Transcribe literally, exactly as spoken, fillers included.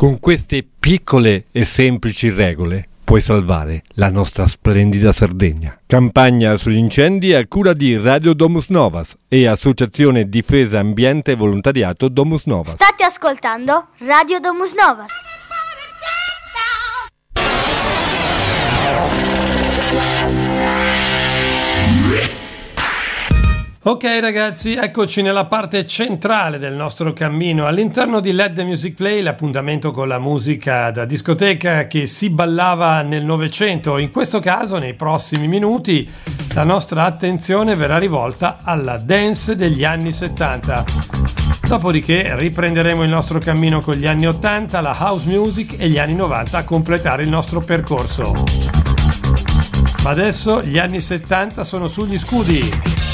Con queste piccole e semplici regole puoi salvare la nostra splendida Sardegna. Campagna sugli incendi a cura di Radio Domus Novas e Associazione Difesa Ambiente e Volontariato Domus Novas. State ascoltando Radio Domus Novas. Ok ragazzi, eccoci nella parte centrale del nostro cammino all'interno di Let the Music Play, l'appuntamento con la musica da discoteca che si ballava nel Novecento. In questo caso, nei prossimi minuti, la nostra attenzione verrà rivolta alla dance degli anni settanta. Dopodiché riprenderemo il nostro cammino con gli anni ottanta, la house music e gli anni novanta a completare il nostro percorso. Ma adesso gli anni settanta sono sugli scudi.